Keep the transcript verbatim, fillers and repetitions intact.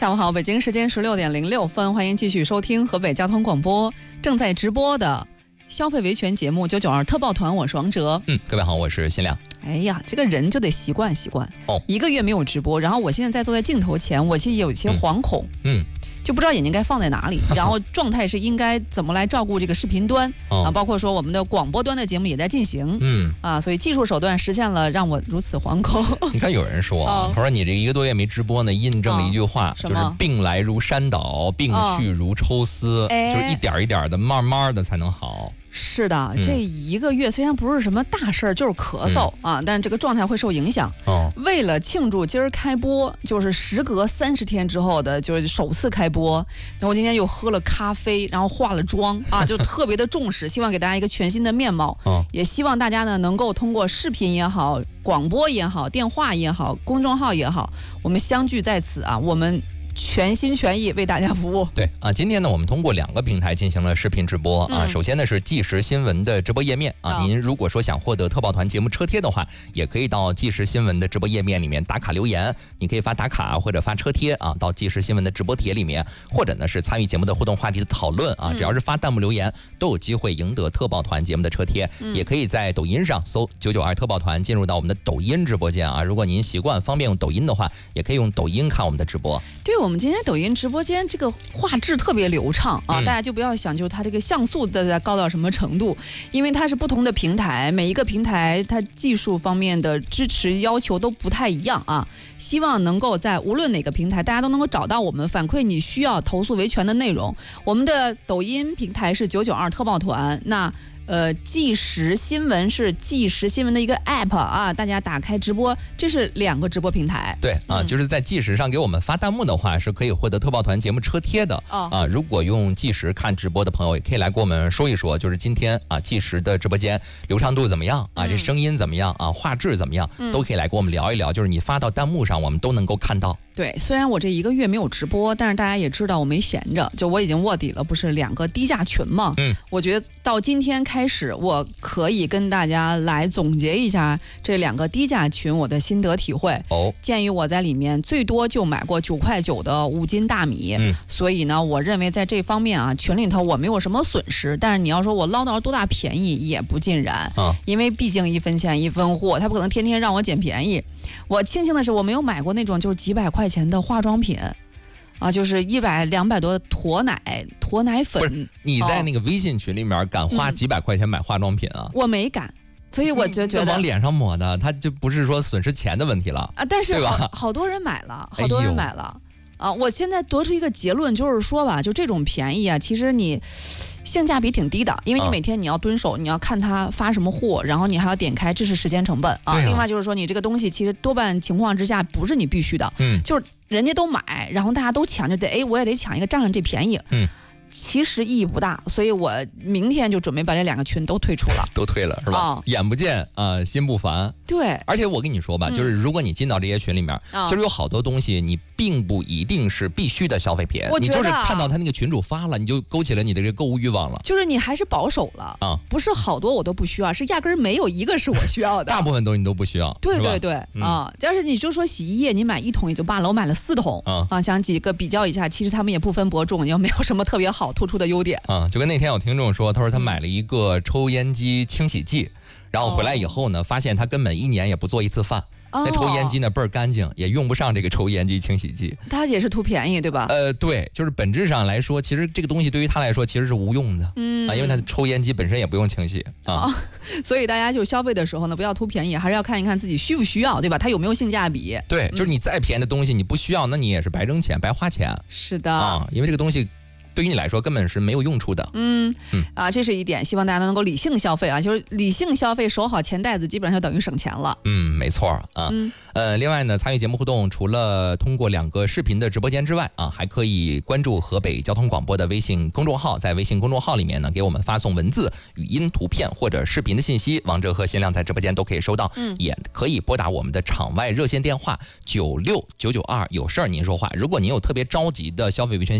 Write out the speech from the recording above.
下午好，北京时间十六点零六分，欢迎继续收听河北交通广播正在直播的消费维权节目九九二特报团，我是王哲。 嗯，各位好，我是新亮。 哎呀，这个人就得习惯习惯哦， 一个月没有直播，然后我现在在坐在镜头前，我其实也有一些惶恐，嗯。嗯就不知道眼睛该放在哪里，然后状态是应该怎么来照顾这个视频端、哦、啊，包括说我们的广播端的节目也在进行，嗯啊，所以技术手段实现了让我如此惶恐。 你看有人说、哦、他说你这一个多月没直播呢，印证了一句话，哦、就是病来如山倒，病去如抽丝，哦、就是一点一点的，慢慢的才能好。 是的，这一个月虽然不是什么大事儿，就是咳嗽、嗯、啊，但是这个状态会受影响。哦，为了庆祝今儿开播，就是时隔三十天之后的，就是首次开播。然后我今天又喝了咖啡，然后化了妆啊，就特别的重视，希望给大家一个全新的面貌。哦，也希望大家呢能够通过视频也好、广播也好、电话也好、公众号也好，我们相聚在此啊，我们全心全意为大家服务。 对啊，今天呢，我们通过两个平台进行了视频直播啊。嗯、首先呢是即时新闻的直播页面啊，哦、您如果说想获得特报团节目车贴的话，也可以到即时新闻的直播页面里面打卡留言，你可以发打卡或者发车贴啊，到即时新闻的直播帖里面，或者呢是参与节目的互动话题的讨论啊，只要是发弹幕留言，都有机会赢得特报团节目的车贴。嗯、也可以在抖音上搜九九二特报团，进入到我们的抖音直播间啊。如果您习惯方便用抖音的话，也可以用抖音看我们的直播。 对。我们今天抖音直播间这个画质特别流畅啊，嗯、大家就不要想就它这个像素的高到什么程度，因为它是不同的平台，每一个平台它技术方面的支持要求都不太一样啊。希望能够在无论哪个平台，大家都能够找到我们，反馈你需要投诉维权的内容。我们的抖音平台是九九二特报团，那。呃，即时新闻是即时新闻的一个 app 啊，大家打开直播，这是两个直播平台。 对啊，嗯、就是在即时上给我们发弹幕的话，是可以获得特报团节目车贴的。哦、啊，如果用即时看直播的朋友，也可以来跟我们说一说，就是今天啊即时的直播间流畅度怎么样啊，这声音怎么样啊，画质怎么样，嗯、都可以来跟我们聊一聊。就是你发到弹幕上，我们都能够看到。 对，虽然我这一个月没有直播，但是大家也知道我没闲着，就我已经卧底了，不是两个低价群嘛。嗯，我觉得到今天开始，我可以跟大家来总结一下这两个低价群我的心得体会。哦，鉴于我在里面最多就买过九块九的五斤大米，嗯，所以呢，我认为在这方面啊，群里头我没有什么损失。但是你要说我捞到多大便宜也不尽然，啊，因为毕竟一分钱一分货，他不可能天天让我捡便宜。我庆幸的是，我没有买过那种就是几百块钱的化妆品，啊，就是一百两百多坨奶、坨奶粉。 不是你在那个微信群里面敢花几百块钱买化妆品啊？ 嗯、我没敢，所以我就觉得往脸上抹的，它就不是说损失钱的问题了啊。但是好好多人买了，好多人买了、哎、啊。我现在得出一个结论，就是说吧，就这种便宜啊，其实你。性价比挺低的，因为你每天你要蹲守，你要看他发什么货，然后你还要点开，这是时间成本啊。另外就是说，你这个东西其实多半情况之下不是你必须的，嗯，就是人家都买，然后大家都抢，就得哎，我也得抢一个，占上这便宜，嗯。其实意义不大，所以我明天就准备把这两个群都退出了， 都退了是吧？哦、眼不见啊、呃，心不烦。 对， 而且我跟你说吧，嗯、就是如果你进到这些群里面，哦、其实有好多东西你并不一定是必须的消费品，你就是看到他那个群主发了，你就勾起了你的这个购物欲望了。 就是你还是保守了啊，不是好多我都不需要，是压根儿没有一个是我需要的。 大部分东西你都不需要。 对对对、嗯、啊，要是你就说洗衣液，你买一桶也就罢了，我买了四桶、嗯、啊，想几个比较一下，其实他们也不分伯仲，又没有什么特别好突出的优点。 啊、嗯，就跟那天有听众说，他说他买了一个抽烟机清洗剂，然后回来以后呢，发现他根本一年也不做一次饭。哦、那抽烟机呢倍儿干净，也用不上这个抽烟机清洗剂。 他也是图便宜，对吧？ 呃，对，就是本质上来说，其实这个东西对于他来说其实是无用的，嗯啊，因为他的抽烟机本身也不用清洗啊、哦。 所以大家就消费的时候呢，不要图便宜，还是要看一看自己需不需要，对吧？它有没有性价比？ 对，就是你再便宜的东西，你不需要，那你也是白挣钱、白花钱。 是的啊，因为这个东西。对于你来说根本是没有用处的。 嗯嗯啊，这是一点，希望大家能够理性消费啊，就是理性消费，守好钱袋子，基本上就等于省钱了。 嗯，没错啊。嗯、呃，另外呢，参与节目互动，除了通过两个视频的直播间之外啊，还可以关注河北交通广播的微信公众号，在微信公众号里面呢，给我们发送文字、语音、图片或者视频的信息，王哲和新亮在直播间都可以收到。嗯，也可以拨打我们的场外热线电话九六九九二，有事儿您说话。如果您有特别着急的消费维权